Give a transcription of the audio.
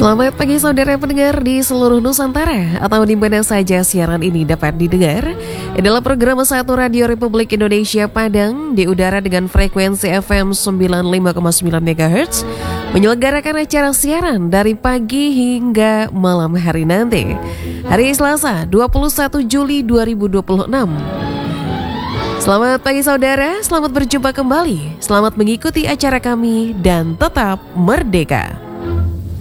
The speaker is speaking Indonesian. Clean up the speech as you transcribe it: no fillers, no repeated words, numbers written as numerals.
Selamat pagi saudara pendengar di seluruh Nusantara atau di mana saja siaran ini dapat didengar. Adalah program Satu Radio Republik Indonesia Padang di udara dengan frekuensi FM 95,9 MHz menyelenggarakan acara siaran dari pagi hingga malam hari nanti. Hari Selasa 21 Juli 2026. Selamat pagi saudara, selamat berjumpa kembali. Selamat mengikuti acara kami dan tetap merdeka.